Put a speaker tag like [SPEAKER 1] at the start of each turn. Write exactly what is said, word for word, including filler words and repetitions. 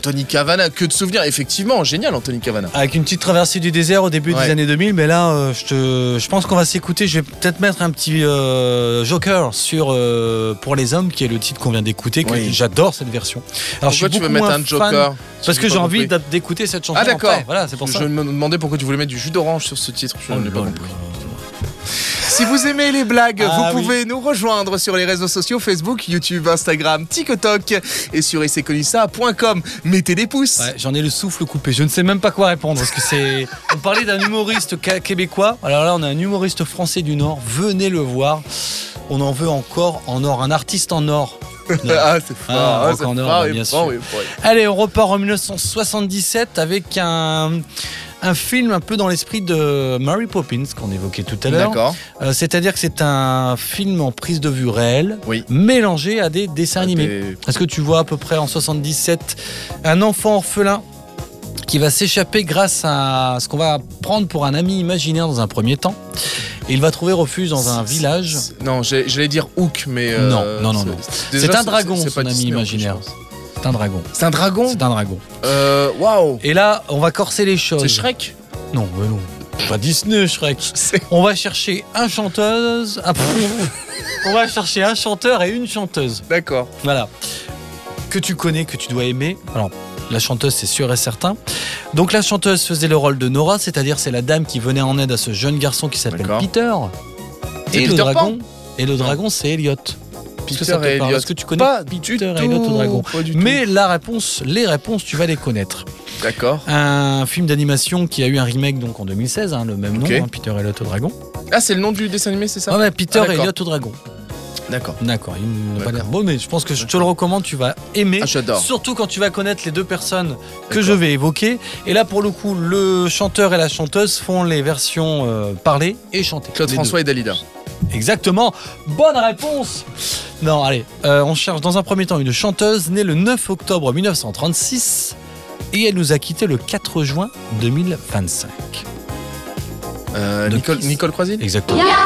[SPEAKER 1] Anthony Cavana, que de souvenirs. Effectivement, génial, Anthony Cavana.
[SPEAKER 2] Avec une petite traversée du désert au début
[SPEAKER 1] Ouais.
[SPEAKER 2] des années deux mille, mais là, euh, je, te, je pense qu'on va s'écouter. Je vais peut-être mettre un petit euh, Joker sur euh, Pour les hommes, qui est le titre qu'on vient d'écouter. Que
[SPEAKER 1] Oui.
[SPEAKER 2] J'adore cette version. Alors,
[SPEAKER 1] Pourquoi tu veux
[SPEAKER 2] beaucoup
[SPEAKER 1] mettre
[SPEAKER 2] moins
[SPEAKER 1] un Joker
[SPEAKER 2] fan, Parce
[SPEAKER 1] J'ai
[SPEAKER 2] que
[SPEAKER 1] pas
[SPEAKER 2] j'ai envie
[SPEAKER 1] compris.
[SPEAKER 2] d'a- d'écouter cette chanson.
[SPEAKER 1] Ah d'accord.
[SPEAKER 2] après. Voilà, c'est pour ça.
[SPEAKER 1] Je me demandais pourquoi tu voulais mettre du jus d'orange sur ce titre. Je
[SPEAKER 2] Oh
[SPEAKER 1] ne l'ai
[SPEAKER 2] là
[SPEAKER 1] pas
[SPEAKER 2] là.
[SPEAKER 1] compris. Si vous aimez les blagues,
[SPEAKER 2] Ah,
[SPEAKER 1] vous
[SPEAKER 2] oui.
[SPEAKER 1] pouvez nous rejoindre sur les réseaux sociaux Facebook, YouTube, Instagram, TikTok et sur et c'est connu ça point com. Mettez des pouces.
[SPEAKER 2] Ouais, j'en ai le souffle coupé. Je ne sais même pas quoi répondre parce que c'est. On parlait d'un humoriste ca- québécois. Alors là, on a un humoriste français du Nord. Venez le voir. On en veut encore en or. Un artiste en or.
[SPEAKER 1] Ah, c'est fort.
[SPEAKER 2] Ah,
[SPEAKER 1] Ah,
[SPEAKER 2] rock
[SPEAKER 1] c'est
[SPEAKER 2] en or,
[SPEAKER 1] fort,
[SPEAKER 2] bah,
[SPEAKER 1] oui,
[SPEAKER 2] bien
[SPEAKER 1] fort,
[SPEAKER 2] sûr.
[SPEAKER 1] oui, fort, oui.
[SPEAKER 2] Allez, on repart en dix-neuf cent soixante-dix-sept avec un, un film un peu dans l'esprit de Mary Poppins qu'on évoquait tout à l'heure.
[SPEAKER 1] D'accord.
[SPEAKER 2] Euh, c'est-à-dire que c'est un film en prise de vue réelle,
[SPEAKER 1] Oui.
[SPEAKER 2] mélangé à des dessins animés.
[SPEAKER 1] Des-
[SPEAKER 2] Est-ce que tu vois à peu près en soixante-dix-sept un enfant orphelin qui va s'échapper grâce à ce qu'on va prendre pour un ami imaginaire dans un premier temps. Et il va trouver refuge dans un
[SPEAKER 1] C'est-
[SPEAKER 2] village.
[SPEAKER 1] c'est- Non, j'ai- j'allais dire Hook, mais. euh,
[SPEAKER 2] Non, non, non,
[SPEAKER 1] c'est-
[SPEAKER 2] non.
[SPEAKER 1] déjà,
[SPEAKER 2] C'est un dragon,
[SPEAKER 1] c'est
[SPEAKER 2] son
[SPEAKER 1] pas
[SPEAKER 2] ami
[SPEAKER 1] Disney, en plus,
[SPEAKER 2] imaginaire.
[SPEAKER 1] je pense.
[SPEAKER 2] C'est un dragon.
[SPEAKER 1] C'est un dragon
[SPEAKER 2] C'est un dragon.
[SPEAKER 1] Euh. Waouh
[SPEAKER 2] Et là, on va corser les choses.
[SPEAKER 1] C'est Shrek
[SPEAKER 2] Non, mais non. Pas Disney, Shrek.
[SPEAKER 1] C'est-
[SPEAKER 2] On va chercher un chanteuse. Ah, pff. On va chercher un chanteur et une chanteuse.
[SPEAKER 1] D'accord.
[SPEAKER 2] Voilà. Que tu connais, que tu dois aimer. Alors, la chanteuse, c'est sûr et certain. Donc, la chanteuse faisait le rôle de Nora, c'est-à-dire c'est la dame qui venait en aide à ce jeune garçon qui s'appelle
[SPEAKER 1] D'accord.
[SPEAKER 2] Peter.
[SPEAKER 1] C'est
[SPEAKER 2] Et le
[SPEAKER 1] Peter
[SPEAKER 2] dragon. Et le dragon, c'est Elliot. Est-ce que ça te
[SPEAKER 1] Peter et
[SPEAKER 2] parle
[SPEAKER 1] Elliot.
[SPEAKER 2] Est-ce que tu connais
[SPEAKER 1] Pas
[SPEAKER 2] Peter
[SPEAKER 1] du
[SPEAKER 2] et Elliot au dragon?
[SPEAKER 1] Pas du tout.
[SPEAKER 2] Mais la réponse, les réponses, tu vas les connaître.
[SPEAKER 1] D'accord.
[SPEAKER 2] Un film d'animation qui a eu un remake donc en deux mille seize, hein, le même
[SPEAKER 1] Ok.
[SPEAKER 2] nom, hein, Peter et Elliot au dragon.
[SPEAKER 1] Ah, c'est le nom du dessin animé, c'est ça
[SPEAKER 2] Ah ouais, Peter
[SPEAKER 1] Ah,
[SPEAKER 2] et
[SPEAKER 1] d'accord.
[SPEAKER 2] Elliot au dragon.
[SPEAKER 1] D'accord.
[SPEAKER 2] D'accord, il n'a pas
[SPEAKER 1] D'accord.
[SPEAKER 2] l'air beau, mais je pense que je te le recommande, tu vas aimer.
[SPEAKER 1] Ah, j'adore.
[SPEAKER 2] Surtout quand tu vas connaître les deux personnes que
[SPEAKER 1] D'accord.
[SPEAKER 2] je vais évoquer. Et là, pour le coup, le chanteur et la chanteuse font les versions euh, parlées et chantées.
[SPEAKER 1] Claude
[SPEAKER 2] Les
[SPEAKER 1] François et Dalida.
[SPEAKER 2] deux. Exactement. Bonne réponse. Non, allez, euh, on cherche dans un premier temps une chanteuse née le neuf octobre mille neuf cent trente-six et elle nous a quitté le quatre juin deux mille vingt-cinq.
[SPEAKER 1] Euh,
[SPEAKER 2] De
[SPEAKER 1] Nicole,
[SPEAKER 2] qui
[SPEAKER 1] Nicole Croisille
[SPEAKER 2] Exactement.